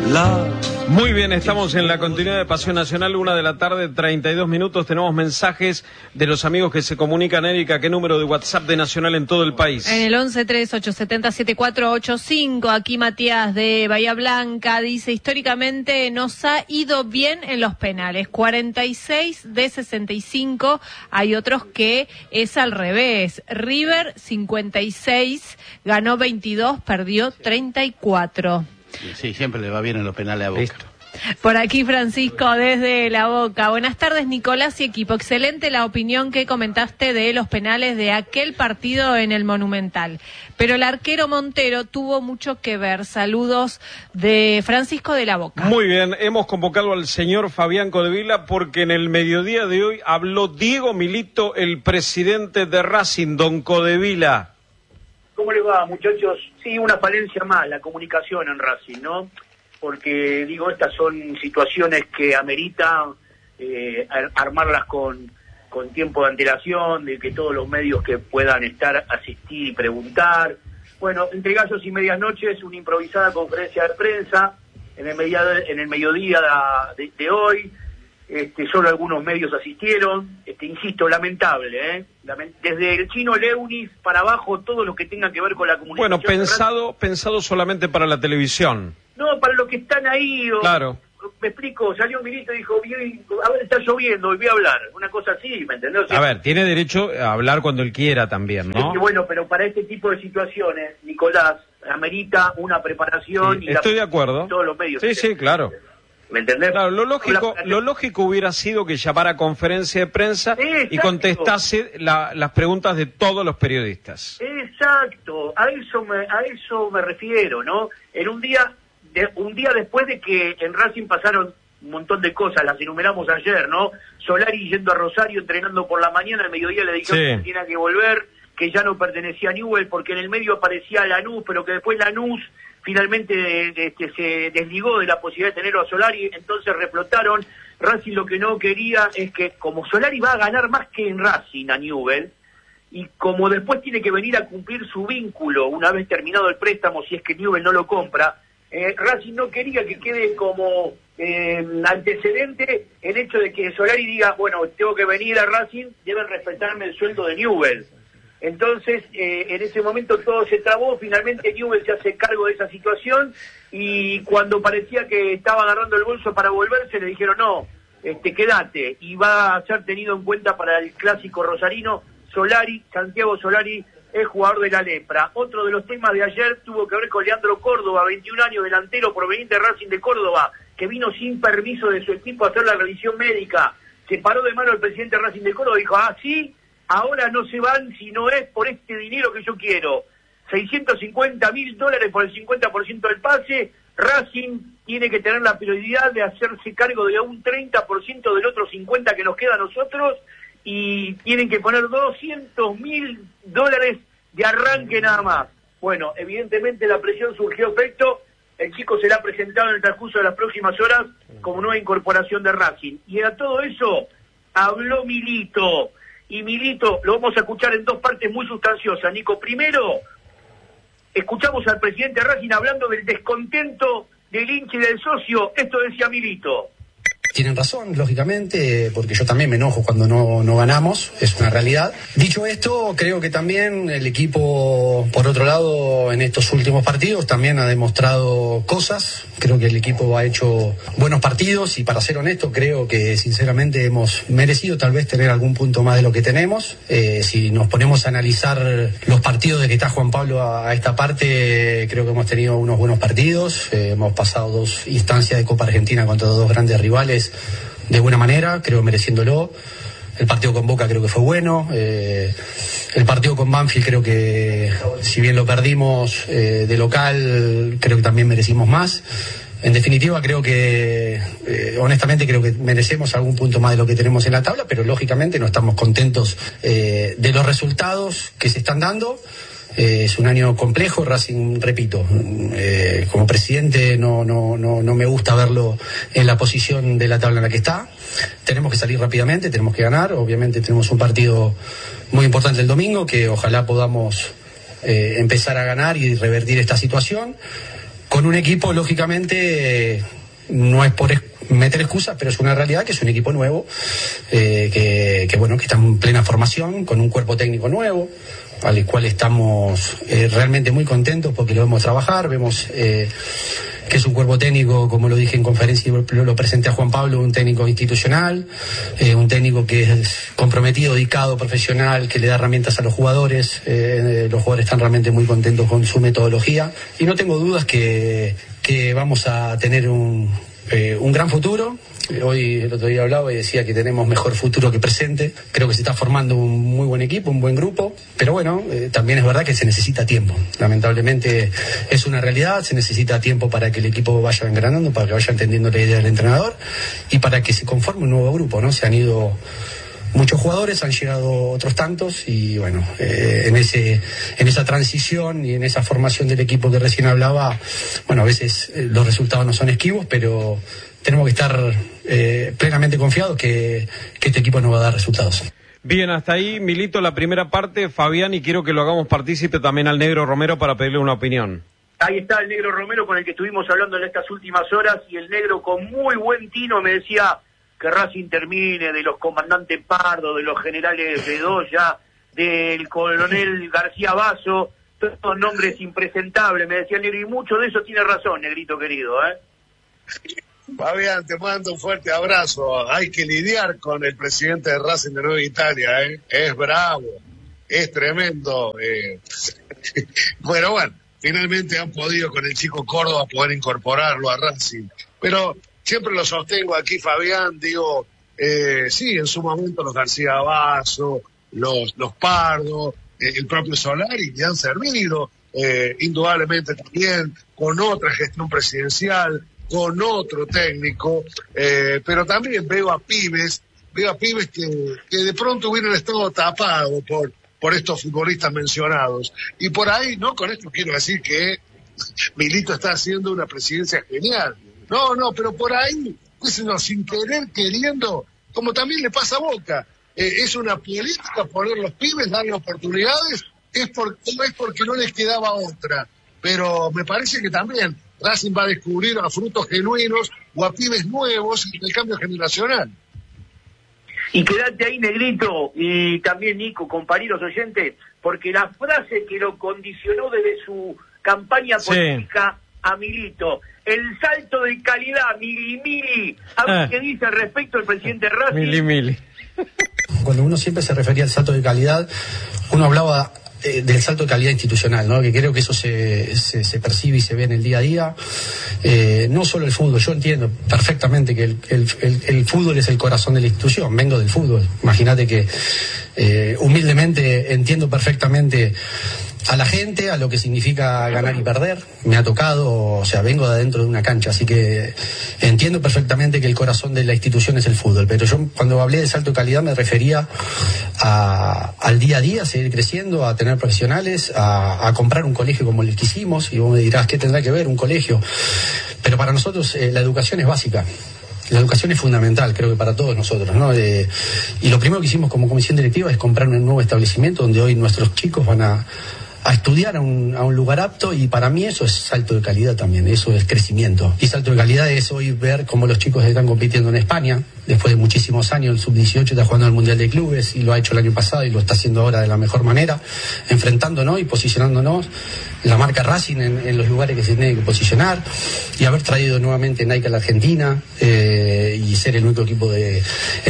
Muy bien, estamos en la continuidad de Pasión Nacional, 1:32 p.m. Tenemos mensajes de los amigos que se comunican. Erika, ¿qué número de WhatsApp de Nacional en todo el país? En el 1138707485. Aquí Matías de Bahía Blanca dice: históricamente nos ha ido bien en los penales, 46 de 65. Hay otros que es al revés. River 56, ganó 22, perdió 34. Sí, siempre le va bien en los penales a Boca. Listo. Por aquí Francisco desde La Boca. Buenas tardes, Nicolás y equipo. Excelente la opinión que comentaste de los penales de aquel partido en el Monumental. Pero el arquero Montero tuvo mucho que ver. Saludos de Francisco de La Boca. Muy bien, hemos convocado al señor Fabián Codevila porque en el mediodía de hoy habló Diego Milito, el presidente de Racing. Don Codevila. ¿Cómo le va, muchachos? Sí, una falencia más, la comunicación en Racing, ¿no? Porque, digo, estas son situaciones que amerita armarlas con tiempo de antelación, de que todos los medios que puedan estar, asistir y preguntar. Bueno, entre gallos y medias noches, una improvisada conferencia de prensa en el mediodía de hoy. Solo algunos medios asistieron. Insisto, lamentable, desde el chino Leunis para abajo, todo lo que tenga que ver con la comunicación. Bueno, pensado solamente para la televisión. No, para los que están ahí. Claro. Me explico, salió un Milito y dijo: a ver, está lloviendo, voy a hablar. Una cosa así, ¿me entendés? A ver, tiene derecho a hablar cuando él quiera también, ¿no? Es que bueno, pero para este tipo de situaciones, Nicolás, amerita una preparación. Sí, estoy de acuerdo. Todos los medios. Sí, claro. ¿Me entendés? Claro, lo lógico hubiera sido que llamara a conferencia de prensa y contestase las preguntas de todos los periodistas. Exacto, a eso me refiero, ¿no? En un día después de que en Racing pasaron un montón de cosas, las enumeramos ayer, ¿no? Solari yendo a Rosario, entrenando por la mañana, al mediodía le dijeron que tenía que volver, que ya no pertenecía a Newell, porque en el medio aparecía Lanús, pero que después Lanús finalmente se desligó de la posibilidad de tenerlo a Solari, entonces reflotaron. Racing lo que no quería es que, como Solari va a ganar más que en Racing a Newell, y como después tiene que venir a cumplir su vínculo una vez terminado el préstamo, si es que Newell no lo compra, Racing no quería que quede como antecedente el hecho de que Solari diga: bueno, tengo que venir a Racing, deben respetarme el sueldo de Newell. Entonces, en ese momento todo se trabó. Finalmente Newell se hace cargo de esa situación, y cuando parecía que estaba agarrando el bolso para volverse, le dijeron: no, quédate, y va a ser tenido en cuenta para el clásico rosarino. Santiago Solari es jugador de la Lepra. Otro de los temas de ayer tuvo que ver con Leandro Córdoba, 21 años, delantero proveniente de Racing de Córdoba, que vino sin permiso de su equipo a hacer la revisión médica. Se paró de mano el presidente de Racing de Córdoba y dijo: sí, ahora no se van si no es por este dinero que yo quiero. $650.000 por el 50% del pase. Racing tiene que tener la prioridad de hacerse cargo de un 30% del otro 50% que nos queda a nosotros, y tienen que poner $200.000 de arranque nada más. Bueno, evidentemente la presión surgió efecto. El chico será presentado en el transcurso de las próximas horas como nueva incorporación de Racing. Y a todo eso habló Milito. Y Milito lo vamos a escuchar en dos partes muy sustanciosas, Nico. Primero, escuchamos al presidente de Racing hablando del descontento del hincha y del socio. Esto decía Milito. Tienen razón, lógicamente, porque yo también me enojo cuando no ganamos, es una realidad. Dicho esto, creo que también el equipo, por otro lado, en estos últimos partidos también ha demostrado cosas. Creo que el equipo ha hecho buenos partidos, y para ser honesto, creo que sinceramente hemos merecido tal vez tener algún punto más de lo que tenemos. Si nos ponemos a analizar los partidos de que está Juan Pablo a esta parte, creo que hemos tenido unos buenos partidos. Hemos pasado 2 instancias de Copa Argentina contra 2 grandes rivales de buena manera, creo mereciéndolo. El partido con Boca creo que fue bueno. El partido con Banfield creo que, si bien lo perdimos de local, creo que también merecimos más. En definitiva, creo que, honestamente, creo que merecemos algún punto más de lo que tenemos en la tabla, pero lógicamente no estamos contentos de los resultados que se están dando. Es un año complejo. Racing, repito, como presidente no me gusta verlo en la posición de la tabla en la que está. Tenemos que salir rápidamente, tenemos que ganar. Obviamente tenemos un partido muy importante el domingo, que ojalá podamos empezar a ganar y revertir esta situación. con un equipo, lógicamente, no es por meter excusas, pero es una realidad que es un equipo nuevo, que está en plena formación, con un cuerpo técnico nuevo, al cual estamos realmente muy contentos porque lo vemos trabajar, vemos que es un cuerpo técnico, como lo dije en conferencia y lo presenté a Juan Pablo, un técnico institucional, un técnico que es comprometido, dedicado, profesional, que le da herramientas a los jugadores. Los jugadores están realmente muy contentos con su metodología y no tengo dudas que vamos a tener un gran futuro. Hoy, el otro día hablaba y decía que tenemos mejor futuro que presente. Creo que se está formando un muy buen equipo, un buen grupo, pero bueno, también es verdad que se necesita tiempo. Lamentablemente es una realidad, se necesita tiempo para que el equipo vaya engranando, para que vaya entendiendo la idea del entrenador y para que se conforme un nuevo grupo, ¿no? Se han ido muchos jugadores, han llegado otros tantos y bueno, en esa transición y en esa formación del equipo que recién hablaba, bueno, a veces los resultados no son esquivos, pero tenemos que estar plenamente confiados que este equipo nos va a dar resultados. Bien, hasta ahí, Milito, la primera parte. Fabián, y quiero que lo hagamos partícipe también al Negro Romero para pedirle una opinión. Ahí está el Negro Romero con el que estuvimos hablando en estas últimas horas, y el Negro con muy buen tino me decía que Racing termine de los comandantes Pardo, de los generales Bedoya, del coronel García Basso, todos estos nombres impresentables, me decía el Negro, y mucho de eso tiene razón, Negrito querido, Fabián, te mando un fuerte abrazo. Hay que lidiar con el presidente de Racing de Nueva Italia, es bravo, es tremendo. Bueno, finalmente han podido con el chico Córdoba poder incorporarlo a Racing, pero siempre lo sostengo aquí, Fabián, digo, sí, en su momento los García Basso, los Pardo, el propio Solari, que han servido, indudablemente también, con otra gestión presidencial, con otro técnico, pero también veo a pibes que de pronto hubieran estado tapados por estos futbolistas mencionados. Y por ahí, no con esto quiero decir que Milito está haciendo una presidencia genial. No, pero por ahí, sin querer, queriendo, como también le pasa a Boca, es una política poner los pibes, darle oportunidades, es porque no les quedaba otra. Pero me parece que también Racing va a descubrir a frutos genuinos o a pibes nuevos en el cambio generacional. Y quédate ahí, Negrito, y también Nico, compañeros oyentes, porque la frase que lo condicionó desde su campaña política a Milito, el salto de calidad, mili, a ver qué dice al respecto el presidente Racing. Mili. Cuando uno siempre se refería al salto de calidad, uno hablaba del salto de calidad institucional, ¿no? Que creo que eso se percibe y se ve en el día a día. No solo el fútbol, yo entiendo perfectamente que el fútbol es el corazón de la institución, vengo del fútbol. Imagínate que humildemente entiendo perfectamente a la gente, a lo que significa ganar y perder. Me ha tocado, o sea, vengo de adentro de una cancha, así que entiendo perfectamente que el corazón de la institución es el fútbol, pero yo cuando hablé de salto de calidad me refería al día a día, a seguir creciendo, a tener profesionales, a comprar un colegio como el que hicimos, y vos me dirás, ¿qué tendrá que ver un colegio? Pero para nosotros la educación es básica. La educación es fundamental, creo que para todos nosotros, ¿no? Y lo primero que hicimos como comisión directiva es comprar un nuevo establecimiento donde hoy nuestros chicos van a estudiar a un lugar apto, y para mí eso es salto de calidad también, eso es crecimiento. Y salto de calidad es hoy ver cómo los chicos están compitiendo en España, después de muchísimos años. El sub-18 está jugando al Mundial de Clubes y lo ha hecho el año pasado y lo está haciendo ahora de la mejor manera, enfrentándonos y posicionándonos la marca Racing en los lugares que se tiene que posicionar, y haber traído nuevamente Nike a la Argentina, y ser el único equipo de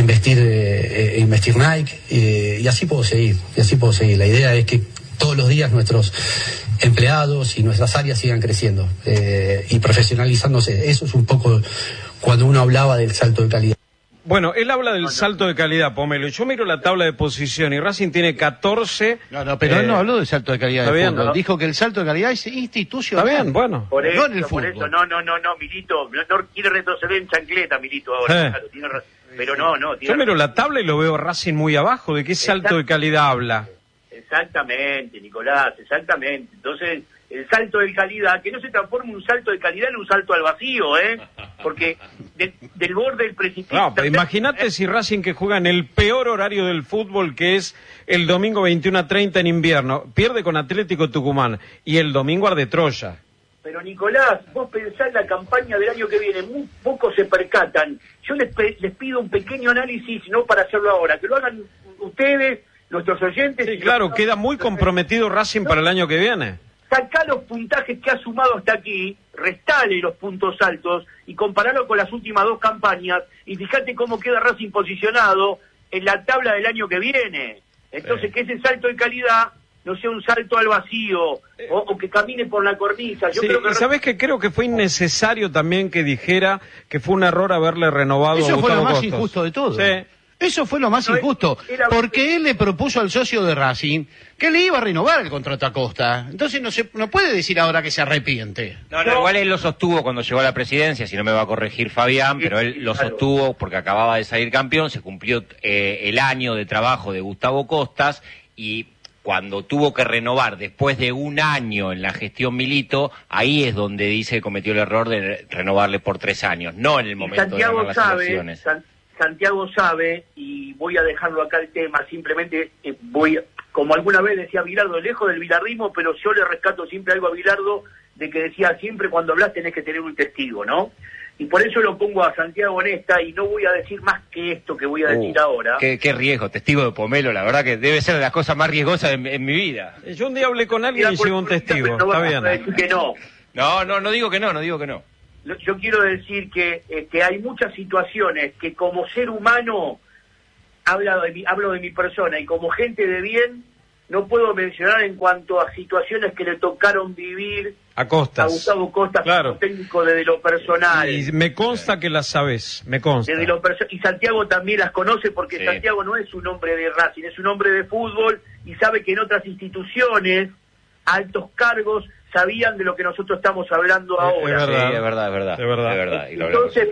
investir Nike, y así puedo seguir. La idea es que todos los días nuestros empleados y nuestras áreas sigan creciendo y profesionalizándose. Eso es un poco cuando uno hablaba del salto de calidad. Bueno, él habla del salto de calidad, Pomelo. Yo miro la tabla de posición y Racing tiene 14. Pero él no habló del salto de calidad de fútbol. ¿No? Dijo que el salto de calidad es institucional. Está bien, bueno. Por eso, no, Milito, no quiere retroceder en chancleta, Milito, ahora. Claro, tiene razón. Pero no. Yo miro la tabla y lo veo Racing muy abajo. ¿De qué salto de calidad habla? Exactamente, Nicolás, exactamente. Entonces, el salto de calidad, que no se transforme un salto de calidad en un salto al vacío, porque del borde del precipicio... No, pero imagínate si Racing, que juega en el peor horario del fútbol, que es el domingo 21:30 en invierno, pierde con Atlético Tucumán, y el domingo arde Troya. Pero Nicolás, vos pensás en la campaña del año que viene, muy pocos se percatan. Yo les pido un pequeño análisis, no para hacerlo ahora, que lo hagan ustedes, nuestros oyentes. Sí, claro, queda muy comprometido Racing para el año que viene. Sacá los puntajes que ha sumado hasta aquí, restale los puntos altos y comparalo con las últimas 2 campañas y fíjate cómo queda Racing posicionado en la tabla del año que viene. Entonces, que ese salto de calidad no sea un salto al vacío o que camine por la cornisa. Yo creo que... ¿Y sabés que creo que fue innecesario también que dijera que fue un error haberle renovado Eso a Gustavo fue lo más Costas? injusto de todo. Sí. Eso fue lo más injusto, porque él le propuso al socio de Racing que le iba a renovar el contrato a Costa. Entonces no puede decir ahora que se arrepiente. No, igual él lo sostuvo cuando llegó a la presidencia, si no me va a corregir Fabián, pero él lo sostuvo porque acababa de salir campeón, se cumplió el año de trabajo de Gustavo Costas y cuando tuvo que renovar después de un año en la gestión Milito, ahí es donde dice que cometió el error de renovarle por 3 años, no en el momento de ganar las elecciones. Santiago sabe, y voy a dejarlo acá el tema, simplemente como alguna vez decía Bilardo, lejos del bilardismo, pero yo le rescato siempre algo a Bilardo, de que decía siempre cuando hablas tenés que tener un testigo, ¿no? Y por eso lo pongo a Santiago en esta, y no voy a decir más que esto que voy a decir ahora. Qué riesgo, testigo de Pomelo, la verdad que debe ser de las cosas más riesgosas en mi vida. Yo un día hablé con alguien y llegó un testigo, no está bien. a decir que no. No digo que no. Yo quiero decir que hay muchas situaciones que como ser humano, hablo de mi persona, y como gente de bien, no puedo mencionar en cuanto a situaciones que le tocaron vivir a Gustavo Costas, claro, como técnico desde lo personal. Y me consta que las sabes, me consta. Y Santiago también las conoce porque sí. Santiago no es un hombre de Racing, es un hombre de fútbol y sabe que en otras instituciones, altos cargos, sabían de lo que nosotros estamos hablando ahora. Es verdad. Y entonces,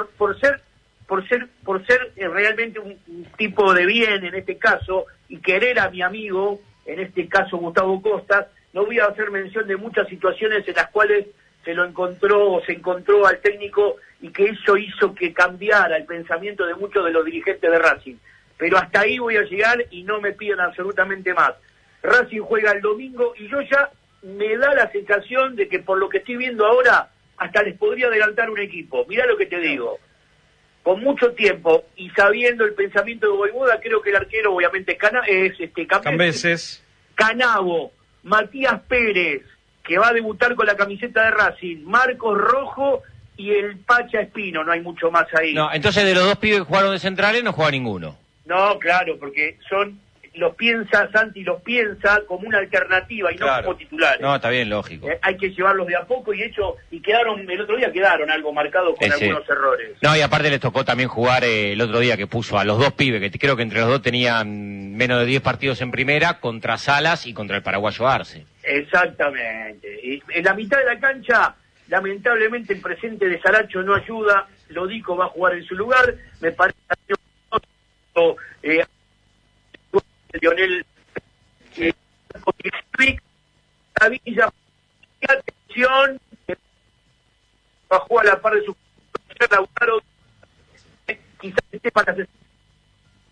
por ser realmente un tipo de bien en este caso, y querer a mi amigo, en este caso Gustavo Costas, no voy a hacer mención de muchas situaciones en las cuales se encontró al técnico y que eso hizo que cambiara el pensamiento de muchos de los dirigentes de Racing. Pero hasta ahí voy a llegar y no me piden absolutamente más. Racing juega el domingo y yo ya me da la sensación de que por lo que estoy viendo ahora, hasta les podría adelantar un equipo. Mirá lo que te digo. Con mucho tiempo y sabiendo el pensamiento de Voivoda, creo que el arquero obviamente es Cambeses, Canavo, Matías Pérez, que va a debutar con la camiseta de Racing, Marcos Rojo y el Pacha Espino, no hay mucho más ahí. No, entonces de los 2 pibes que jugaron de centrales no juega ninguno. No, claro, porque Santi los piensa como una alternativa y no como titulares. No, está bien, lógico. Hay que llevarlos de a poco y el otro día quedaron algo marcados con algunos errores. No, y aparte les tocó también jugar el otro día que puso a los 2 pibes, que creo que entre los 2 tenían menos de 10 partidos en primera, contra Salas y contra el paraguayo Arce. Exactamente. Y en la mitad de la cancha, lamentablemente el presente de Saracho no ayuda, Lodico va a jugar en su lugar, me parece Lionel la Villa, atención, bajó a la par de su quizás esté para